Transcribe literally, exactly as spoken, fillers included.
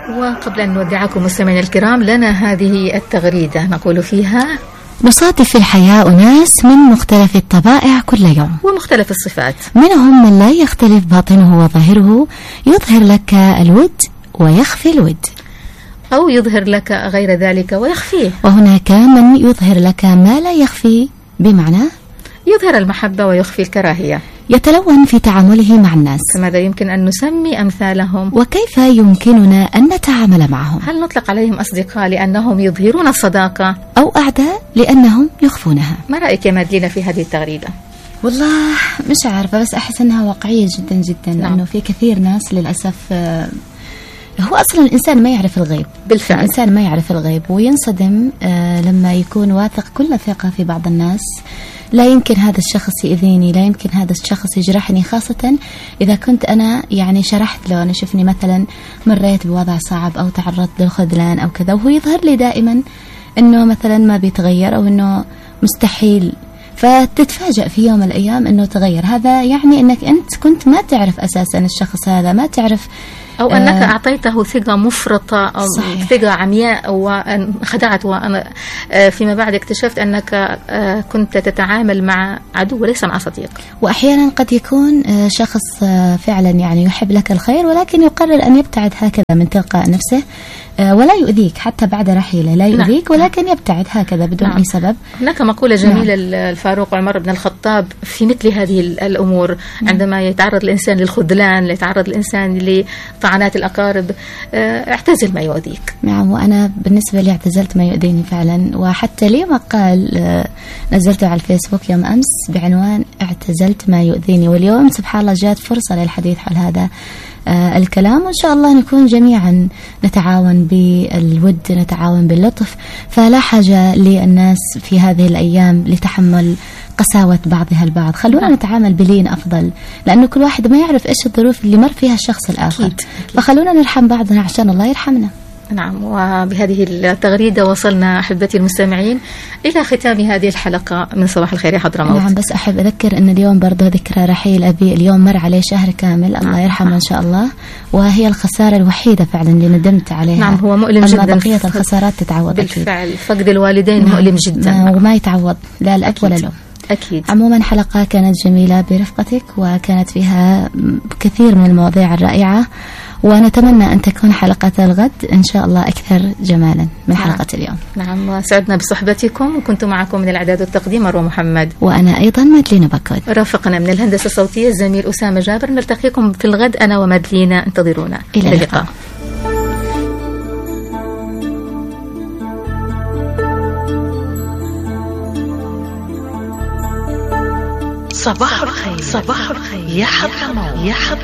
وقبل أن نودعكم مستمعينا الكرام لنا هذه التغريدة نقول فيها: نصادف في الحياة أناس من مختلف الطبائع كل يوم ومختلف الصفات، منهم من لا يختلف باطنه وظاهره، يظهر لك الود ويخفي الود، أو يظهر لك غير ذلك ويخفيه، وهناك من يظهر لك ما لا يخفي، بمعنى يظهر المحبة ويخفي الكراهية، يتلون في تعامله مع الناس. فماذا يمكن أن نسمي أمثالهم؟ وكيف يمكننا أن نتعامل معهم؟ هل نطلق عليهم أصدقاء لأنهم يظهرون الصداقة، أو أعداء لأنهم يخفونها؟ ما رأيك يا مادلينا في هذه التغريدة؟ والله مش عارفة، بس أحس أنها واقعية جدا جدا. نعم. لأنه في كثير ناس للأسف هو أصلا الإنسان ما يعرف الغيب. بالفعل الإنسان ما يعرف الغيب وينصدم لما يكون واثق كل ثقة في بعض الناس. لا يمكن هذا الشخص يؤذيني، لا يمكن هذا الشخص يجرحني، خاصة إذا كنت أنا يعني شرحت له، أنا شفني مثلا مريت بوضع صعب أو تعرضت للخذلان أو كذا، وهو يظهر لي دائما أنه مثلا ما بيتغير أو أنه مستحيل، فتتفاجأ في يوم من الأيام أنه تغير. هذا يعني أنك أنت كنت ما تعرف أساسا الشخص هذا، ما تعرف، أو أنك آه أعطيته ثقة مفرطة أو صحيح. ثقة عمياء وخدعت، وأنا فيما بعد اكتشفت أنك كنت تتعامل مع عدو وليس مع صديق. وأحيانا قد يكون شخص فعلا يعني يحب لك الخير، ولكن يقرر أن يبتعد هكذا من تلقاء نفسه، ولا يؤذيك حتى بعد رحيله، لا يؤذيك. نعم. ولكن يبتعد هكذا بدون نعم. أي سبب. هناك مقولة جميلة. نعم. الفاروق عمر بن الخطاب في مثل هذه الأمور، عندما يتعرض الإنسان للخذلان، يتعرض الإنسان لطعنات الأقارب، اعتزل ما يؤذيك. نعم. وأنا بالنسبة لي اعتزلت ما يؤذيني فعلا، وحتى لي مقال نزلته على الفيسبوك يوم أمس بعنوان اعتزلت ما يؤذيني، واليوم سبحان الله جاءت فرصة للحديث عن هذا آه الكلام، وإن شاء الله نكون جميعا نتعاون بالود، نتعاون باللطف. فلا حاجة للناس في هذه الأيام لتحمل قساوة بعضها البعض. خلونا نعم. نتعامل بلين أفضل، لأنه كل واحد ما يعرف إيش الظروف اللي مر فيها الشخص الآخر. أكيد. فخلونا نرحم بعضنا عشان الله يرحمنا. نعم. وبهذه التغريدة وصلنا أحبتي المستمعين إلى ختام هذه الحلقة من صباح الخير يا حضرموت. نعم. بس أحب أذكر أن اليوم برضه ذكرى رحيل أبي، اليوم مر عليه شهر كامل. نعم. الله يرحمه إن شاء الله، وهي الخسارة الوحيدة فعلا اللي ندمت عليها. نعم. هو مؤلم جدا. بقية الخسارات تتعوض. بالفعل أكيد. فقد الوالدين نعم. مؤلم جدا. نعم. وما يتعوض لا الأب ولا الأم. أكيد. عموما حلقة كانت جميلة برفقتك، وكانت فيها كثير من المواضيع الرائعة، ونتمنى أن تكون حلقة الغد إن شاء الله أكثر جمالا من حلقة نعم. اليوم. نعم. وسعدنا بصحبتكم، وكنت معكم من الإعداد والتقديم مروة محمد، وأنا أيضا مادلينا بكود. رافقنا من الهندسة الصوتية الزميل أسامة جابر. نلتقيكم في الغد أنا ومادلينا، انتظرونا. إلى اللقاء. صباح الخير. صباح الخير يا حضرموت.